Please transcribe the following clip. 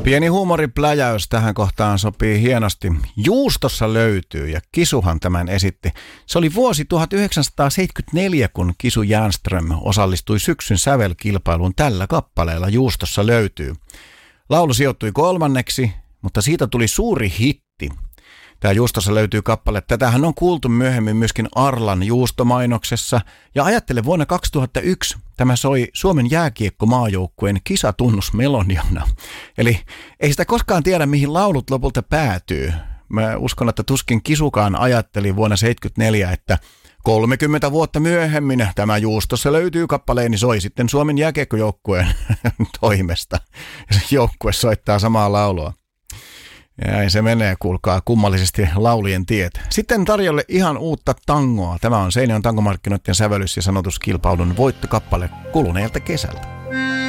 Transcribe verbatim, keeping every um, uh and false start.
Pieni huumoripläjäys tähän kohtaan sopii hienosti. Juustossa löytyy, ja Kisuhan tämän esitti. Se oli vuosi tuhatyhdeksänsataaseitsemänkymmentäneljä, kun Kisu Järnström osallistui syksyn sävelkilpailuun tällä kappaleella Juustossa löytyy. Laulu sijoittui kolmanneksi, mutta siitä tuli suuri hitti. Tämä Juustossa löytyy kappale. Tätähän on kuultu myöhemmin myöskin Arlan juustomainoksessa. Ja ajattele, vuonna kaksituhattayksi tämä soi Suomen jääkiekko-maajoukkueen kisatunnusmelodiana. Eli ei sitä koskaan tiedä, mihin laulut lopulta päätyy. Mä uskon, että tuskin Kisukaan ajatteli vuonna seitsemänkymmentäneljä, että kolmekymmentä vuotta myöhemmin tämä Juustossa löytyy kappaleeni soi sitten Suomen jääkiekkojoukkueen toimesta. Ja se joukkue soittaa samaa laulua. Ja se menee, kuulkaa, kummallisesti laulien tiet. Sitten tarjolle ihan uutta tangoa. Tämä on Seinäjoen tangomarkkinoiden sävellys- ja sanotuskilpailun voittokappale kuluneelta kesältä.